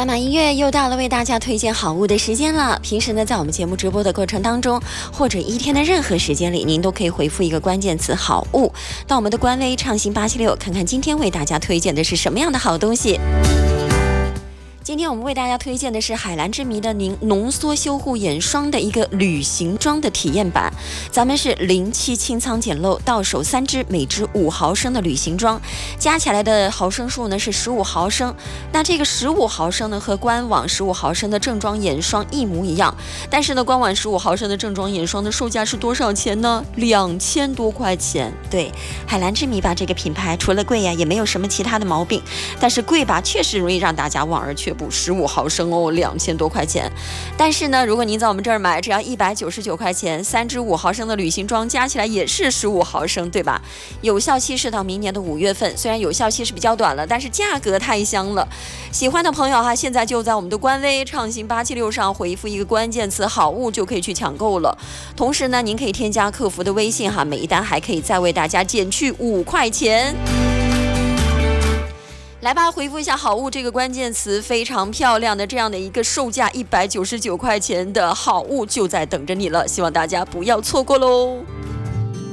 满满音乐又到了为大家推荐好物的时间了。平时呢，在我们节目直播的过程当中，或者一天的任何时间里，您都可以回复一个关键词“好物”到我们的官微畅行876，看看今天为大家推荐的是什么样的好东西。今天我们为大家推荐的是海蓝之谜的浓缩修护眼霜的一个旅行装的体验版。咱们是07清仓简陋，到手3支，每支5毫升的旅行装，加起来的毫升数呢是15毫升。那这个15毫升呢和官网15毫升的正装眼霜一模一样，但是呢官网15毫升的正装眼霜的售价是多少钱呢？2000多块钱。对，海蓝之谜吧这个品牌除了贵呀也没有什么其他的毛病，但是贵吧确实容易让大家望而却步。15毫升哦，2000多块钱。但是呢，如果您在我们这儿买，只要199块钱，3支5毫升的旅行装加起来也是15毫升，对吧？有效期是到明年的5月份，虽然有效期是比较短了，但是价格太香了。喜欢的朋友哈，现在就在我们的官微畅行876上回复一个关键词“好物”就可以去抢购了。同时呢，您可以添加客服的微信哈，每一单还可以再为大家减去5块钱。来吧，回复一下“好物”这个关键词，非常漂亮的这样的一个售价199块钱的好物就在等着你了，希望大家不要错过喽。